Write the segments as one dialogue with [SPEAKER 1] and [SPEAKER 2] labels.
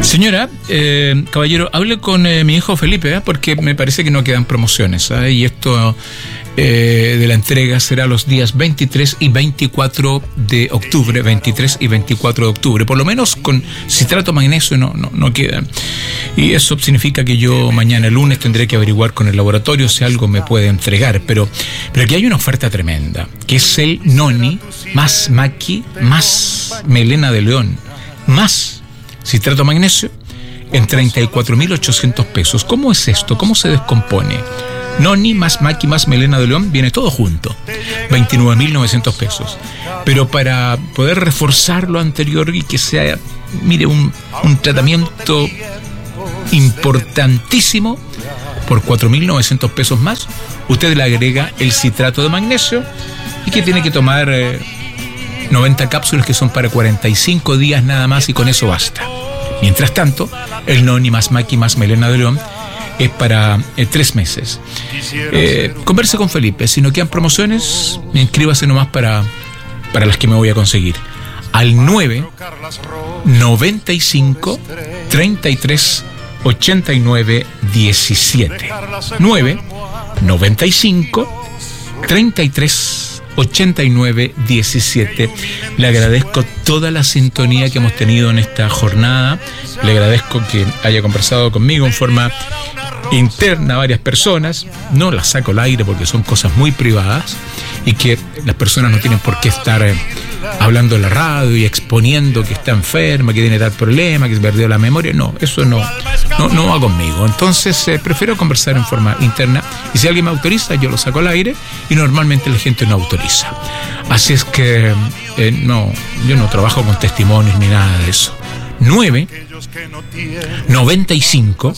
[SPEAKER 1] Señora, caballero, hable con mi hijo Felipe, porque me parece que no quedan promociones, y esto de la entrega será los días 23 y 24 de octubre, 23 y 24 de octubre, por lo menos con citrato magnesio no quedan, y eso significa que yo mañana lunes tendré que averiguar con el laboratorio si algo me puede entregar, pero aquí hay una oferta tremenda, que es el Noni más Maqui más Melena de León más citrato magnesio en 34.800 pesos. ¿Cómo es esto? ¿Cómo se descompone? Noni más Maqui más Melena de León viene todo junto, 29.900 pesos. Pero para poder reforzar lo anterior y que sea, mire, un tratamiento importantísimo, por 4.900 pesos más, usted le agrega el citrato de magnesio y que tiene que tomar 90 cápsulas que son para 45 días nada más, y con eso basta. Mientras tanto, el Noni más Maqui más Melena de León es para 3 meses. Converse con Felipe. Si no quedan promociones, inscríbase nomás para las que me voy a conseguir. Al 9 95 33 89 17. 9 95 33 89 17. Le agradezco toda la sintonía que hemos tenido en esta jornada. Le agradezco que haya conversado conmigo en forma interna a varias personas. No las saco al aire porque son cosas muy privadas y que las personas no tienen por qué estar hablando en la radio y exponiendo que está enferma, que tiene tal problema, que se perdió la memoria. No, eso no va conmigo. Entonces prefiero conversar en forma interna, y si alguien me autoriza, yo lo saco al aire, y normalmente la gente no autoriza. Así es que yo no trabajo con testimonios ni nada de eso. 9 95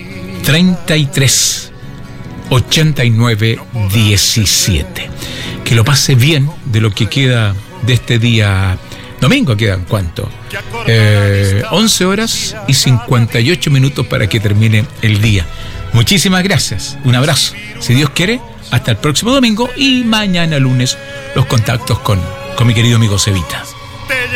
[SPEAKER 1] 33 89 17. Que lo pase bien de lo que queda de este día domingo. ¿Quedan cuánto? 11 horas y 58 minutos para que termine el día. Muchísimas gracias, un abrazo, si Dios quiere, hasta el próximo domingo, y mañana lunes los contactos con mi querido amigo Cevita.